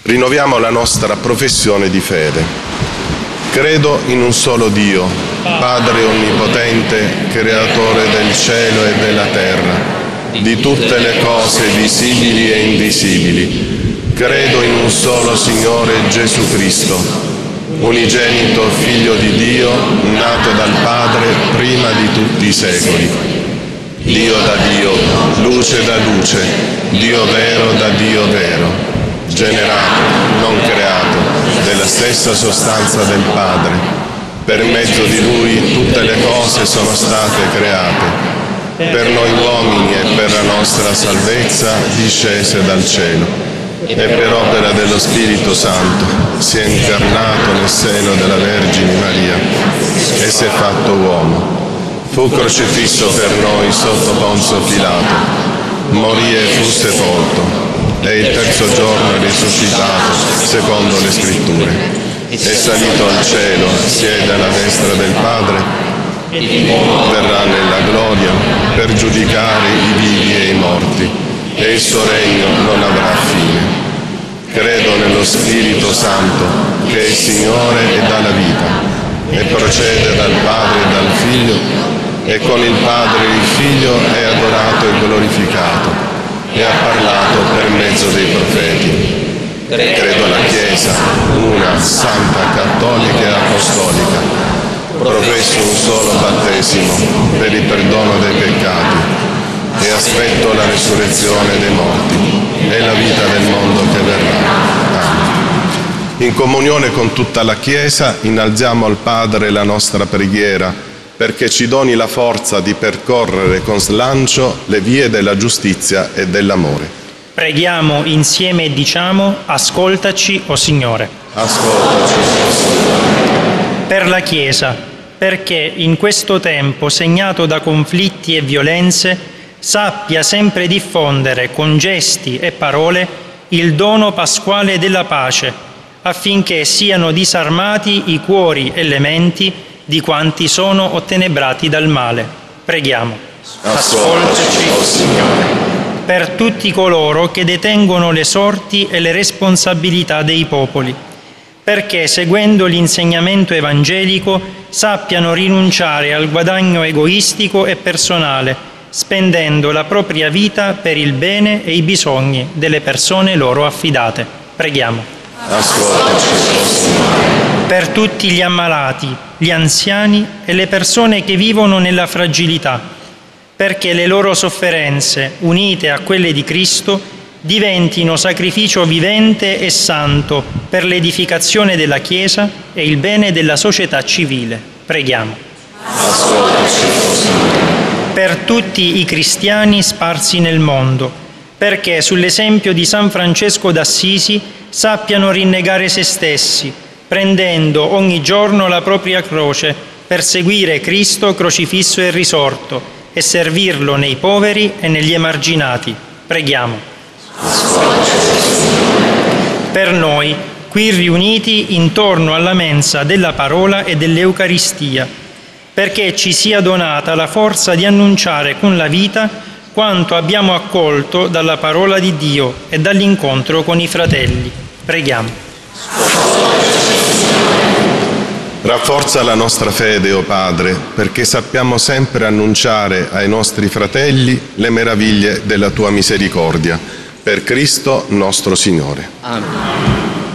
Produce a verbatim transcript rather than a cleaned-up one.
Rinnoviamo la nostra professione di fede. Credo in un solo Dio, Padre Onnipotente, Creatore del cielo e della terra, di tutte le cose visibili e invisibili. Credo in un solo Signore Gesù Cristo, unigenito Figlio di Dio, nato dal Padre prima di tutti i secoli. Dio da Dio, luce da luce, Dio vero da Dio vero, generato, non creato, della stessa sostanza del Padre. Per mezzo di Lui tutte le cose sono state create. Per noi uomini e per la nostra salvezza discese dal cielo. E per opera dello Spirito Santo si è incarnato nel seno della Vergine Maria e si è fatto uomo. Fu crocifisso per noi sotto Ponzio Pilato, morì e fu sepolto, e il terzo giorno è risuscitato, secondo le Scritture. È salito al cielo, siede alla destra del Padre, verrà nella gloria per giudicare i vivi e i morti, e il suo regno non avrà fine. Credo nello Spirito Santo, che è Signore e dà la vita, e procede dal Padre e dal Figlio, e con il Padre e il Figlio è adorato e glorificato, e ha parlato per mezzo dei profeti. Credo alla Chiesa, una, santa, cattolica e apostolica. Professo un solo battesimo per il perdono dei peccati e aspetto la resurrezione dei morti e la vita del mondo che verrà. Amen. In comunione con tutta la Chiesa innalziamo al Padre la nostra preghiera perché ci doni la forza di percorrere con slancio le vie della giustizia e dell'amore. Preghiamo insieme e diciamo: ascoltaci, o Signore. Ascoltaci, o Signore. Per la Chiesa, perché in questo tempo segnato da conflitti e violenze sappia sempre diffondere con gesti e parole il dono pasquale della pace, affinché siano disarmati i cuori e le menti di quanti sono ottenebrati dal male. Preghiamo. Ascoltaci, o Signore. Per tutti coloro che detengono le sorti e le responsabilità dei popoli, perché seguendo l'insegnamento evangelico sappiano rinunciare al guadagno egoistico e personale, spendendo la propria vita per il bene e i bisogni delle persone loro affidate. Preghiamo. Ascoltaci, o Signore. Per tutti gli ammalati, gli anziani e le persone che vivono nella fragilità, perché le loro sofferenze, unite a quelle di Cristo, diventino sacrificio vivente e santo per l'edificazione della Chiesa e il bene della società civile. Preghiamo. Ascoltaci, o Signore. Per tutti i cristiani sparsi nel mondo, perché sull'esempio di San Francesco d'Assisi sappiano rinnegare se stessi, prendendo ogni giorno la propria croce per seguire Cristo crocifisso e risorto e servirlo nei poveri e negli emarginati. Preghiamo. Per noi, qui riuniti intorno alla mensa della parola e dell'Eucaristia, perché ci sia donata la forza di annunciare con la vita quanto abbiamo accolto dalla parola di Dio e dall'incontro con i fratelli. Preghiamo. Rafforza la nostra fede, o Padre, perché sappiamo sempre annunciare ai nostri fratelli le meraviglie della tua misericordia. Per Cristo nostro Signore. Amen.